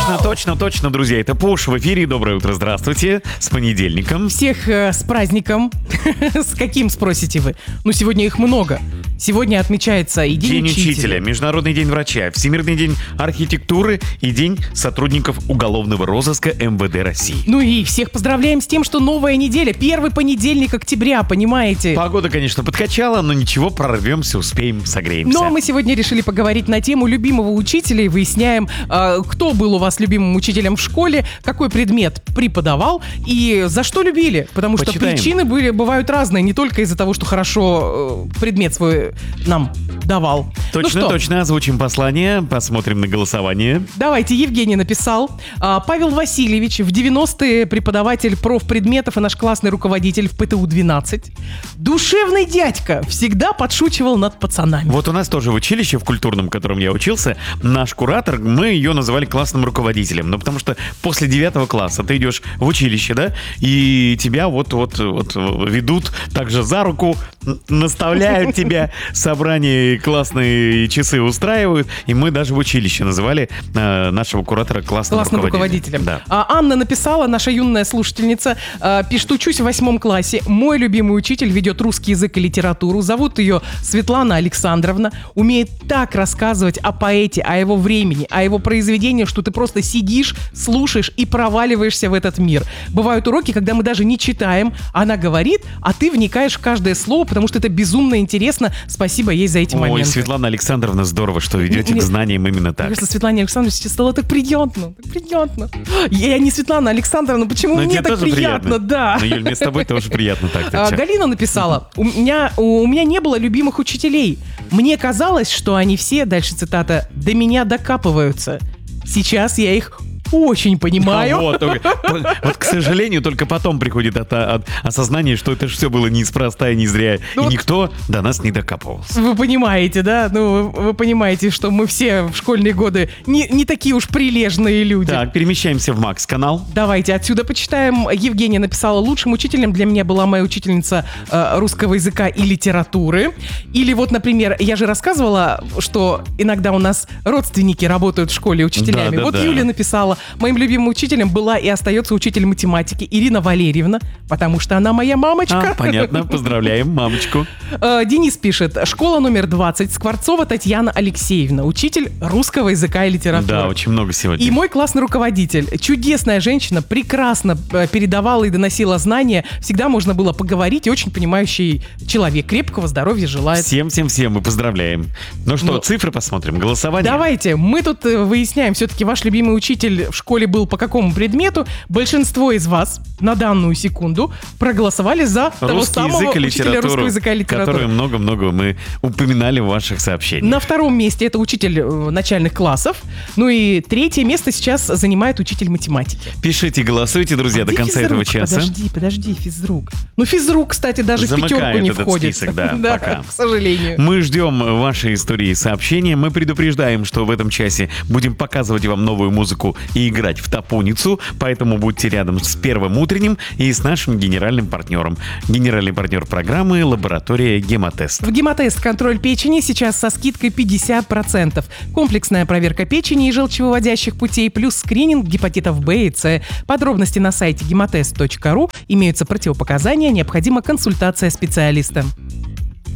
Точно, друзья. Это Пуш в эфире. Доброе утро, здравствуйте. С понедельником. Всех с праздником. С каким, спросите вы? Сегодня их много. Сегодня отмечается и День учителя, Международный день врача, Всемирный день архитектуры и День сотрудников уголовного розыска МВД России. И всех поздравляем с тем, что новая неделя, первый понедельник октября, понимаете? Погода, конечно, подкачала, но ничего, прорвемся, успеем, согреемся. Но мы сегодня решили поговорить на тему любимого учителя и выясняем, кто был у вас любимым учителем в школе, какой предмет преподавал и за что любили. Потому что причины бывают разные, не только из-за того, что хорошо предмет свой нам давал. Точно, озвучим послание, посмотрим на голосование. Давайте, Евгений написал. Павел Васильевич, в 90-е преподаватель профпредметов и наш классный руководитель в ПТУ-12. Душевный дядька, всегда подшучивал над пацанами. Вот у нас тоже в училище, в культурном, в котором я учился, наш куратор, мы ее называли классным руководителем. Потому что после 9 класса ты идешь в училище, да, и тебя вот ведут также за руку, наставляют тебя, собрания классные часы устраивают, и мы даже в училище называли нашего куратора классным руководителем. Да. Анна написала, наша юная слушательница, пишет: учусь в 8 классе, мой любимый учитель ведет русский язык и литературу, зовут ее Светлана Александровна, умеет так рассказывать о поэте, о его времени, о его произведениях, что ты просто сидишь, слушаешь и проваливаешься в этот мир. Бывают уроки, когда мы даже не читаем, она говорит, а ты вникаешь в каждое слово, потому что это безумно интересно. Спасибо ей за эти моменты. Ой, Светлана Александровна, здорово, что ведете к знаниям именно так. Кажется, Светлане Александровне сейчас стало так приятно. Я не Светлана Александровна, почему мне так приятно? Да. Юль, мне с тобой тоже приятно так. Галина написала: у меня не было любимых учителей. Мне казалось, что они все, дальше цитата, до меня докапываются. Сейчас я их очень понимаю. Вот, к сожалению, только потом приходит осознание, что это все было неспроста и не зря. И никто до нас не докапывался. Вы понимаете, да? Вы понимаете, что мы все в школьные годы не такие уж прилежные люди. Так, перемещаемся в Макс-канал. Давайте отсюда почитаем. Евгения написала: лучшим учителем для меня была моя учительница русского языка и литературы. Или вот, например, я же рассказывала, что иногда у нас родственники работают в школе учителями. Да. Юля написала: моим любимым учителем была и остается учитель математики Ирина Валерьевна, потому что она моя мамочка. Понятно, поздравляем мамочку. Денис пишет: школа номер 20, Скворцова Татьяна Алексеевна, учитель русского языка и литературы. Да, очень много сегодня. И мой классный руководитель, чудесная женщина, прекрасно передавала и доносила знания, всегда можно было поговорить, и очень понимающий человек. Крепкого здоровья желает. Всем мы поздравляем. Цифры посмотрим, голосование. Давайте, мы тут выясняем, все-таки ваш любимый учитель в школе был по какому предмету. Большинство из вас на данную секунду проголосовали за того самого учителя русского языка и литературы, который много-много мы упоминали в ваших сообщениях. На втором месте это учитель начальных классов. И третье место сейчас занимает учитель математики. Пишите, голосуйте, друзья, до конца этого часа. Подожди, физрук. Физрук, кстати, даже в пятерку не входит. Список, да, пока. К сожалению. Мы ждем ваши истории и сообщения. Мы предупреждаем, что в этом часе будем показывать вам новую музыку и играть в топуницу, поэтому будьте рядом с Первым утренним и с нашим генеральным партнером. Генеральный партнер программы — лаборатория «Гемотест». В «Гемотест» контроль печени сейчас со скидкой 50%. Комплексная проверка печени и желчевыводящих путей плюс скрининг гепатитов В и С. Подробности на сайте gematest.ru. Имеются противопоказания, необходима консультация специалиста.